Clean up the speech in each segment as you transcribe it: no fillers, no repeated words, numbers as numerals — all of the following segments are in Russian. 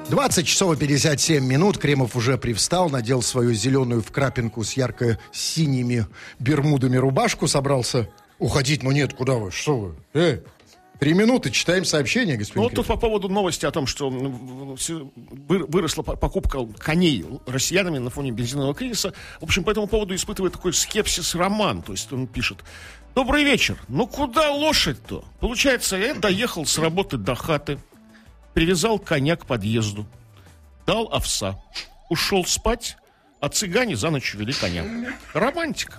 20 часов и 57 минут. Кремов уже привстал, надел свою зеленую в крапинку с ярко-синими бермудами рубашку, собрался уходить. Ну нет, куда вы? Что вы? 3 минуты, читаем сообщение, господин Вот тут по поводу новости о том, что выросла покупка коней россиянами на фоне бензинового кризиса. В общем, по этому поводу испытывает такой скепсис Роман. То есть он пишет: добрый вечер. Ну куда лошадь-то? Получается, я доехал с работы до хаты, привязал коня к подъезду, дал овса, ушел спать, а цыгане за ночь вели коня. Романтика.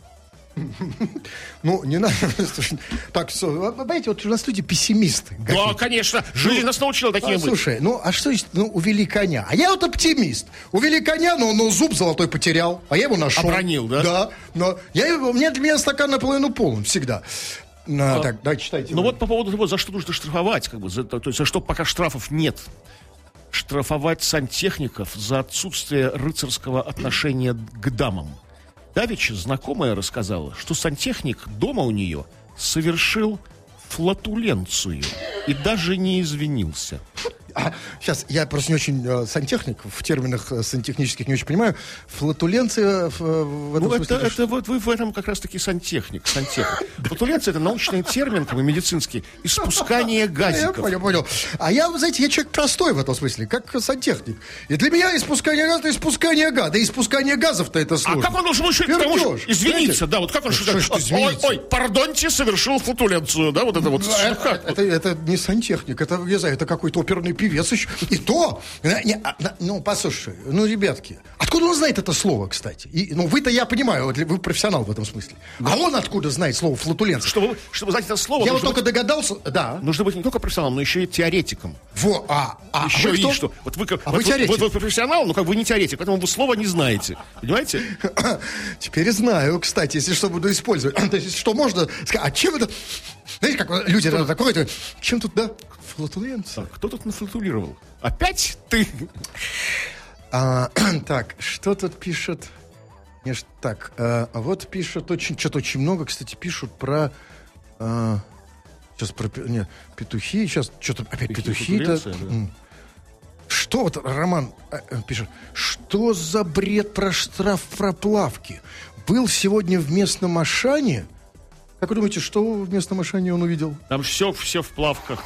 Ну, не надо. Так, понимаете, вот у нас люди пессимисты. Да, конечно. Жизнь нас научила такими быть. Слушай, а что значит, увели коня? А я вот оптимист. Увели коня, но зуб золотой потерял, а я его нашел. Обронил, да? Да. Но для меня стакан наполовину полон всегда. Так, да, читайте. Ну вот по поводу того, за что нужно штрафовать, то есть за что пока штрафов нет. Штрафовать сантехников за отсутствие рыцарского отношения к дамам. Давеча знакомая рассказала, что сантехник дома у нее совершил флатуленцию и даже не извинился. Сейчас, я просто не очень сантехник, в терминах сантехнических не очень понимаю. Флатуленция в этом смысле... Это вот вы в этом как раз-таки сантехник. Флатуленция — это научный термин, как бы медицинский, испускание газиков. Я понял. А я, знаете, я человек простой в этом смысле, как сантехник. И для меня испускание газа — это испускание газа. Да испускание газов-то это сложно. А как он должен извиниться? Да, вот как он извиниться? Ой, пардоньте, совершил флатуленцию, да, вот это вот. Это не сантехник, это, я знаю, это какой-то оперный певец еще. И то, послушай, ребятки, откуда он знает это слово, кстати? Вы-то, я понимаю, вы профессионал в этом смысле. Да. А он откуда знает слово флатуленция? Чтобы знать это слово... Я вот только догадался, да. Нужно быть не только профессионалом, но еще и теоретиком. Еще и что? Вот вы теоретик. Вы профессионал, но как бы не теоретик, поэтому вы слова не знаете. Понимаете? Теперь знаю, кстати, если что буду использовать. То есть, что можно сказать, а чем это... Знаете, как люди такое, чем тут, да? Флатуленция. Кто тут нафлатулировал? Опять ты? Так, что тут пишет? Так, вот пишут что-то очень много, кстати, пишут про... Сейчас про... Нет, петухи, сейчас что-то опять петухи-то... Что вот Роман пишет? Что за бред про штраф проплавки? Был сегодня в местном Ашане. Как вы думаете, что в местном Ашане он увидел? Там все в плавках.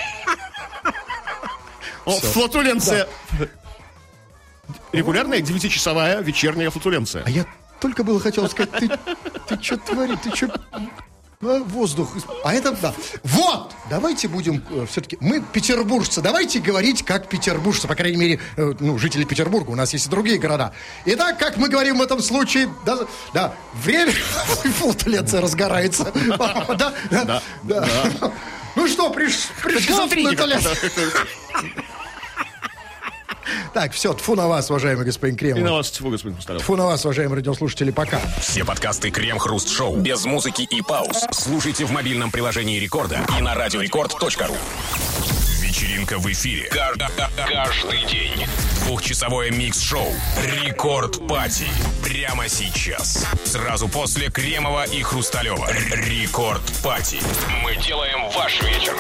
Флатуленция. Да. Регулярная 9-часовая вечерняя флатуленция. А я только было хотел сказать, ты что творишь, ты что... Воздух. А это, да. Вот! Давайте будем все-таки... Мы петербуржцы. Давайте говорить как петербуржцы. По крайней мере, жители Петербурга. У нас есть и другие города. Итак, как мы говорим в этом случае... Да. Время... Флатуленция разгорается. Да. Ну что, пришла флатуленция. Так, все, тьфу на вас, уважаемый господин Кремов. И на вас тьфу, господин Хрусталев. Тьфу на вас, уважаемые радиослушатели, пока. Все подкасты Крем-Хруст-Шоу без музыки и пауз слушайте в мобильном приложении Рекорда и на радиорекорд.ру. Вечеринка в эфире. Каждый день. 2-часовое микс-шоу Рекорд Пати. Прямо сейчас. Сразу после Кремова и Хрусталева. Рекорд Пати. Мы делаем ваш вечер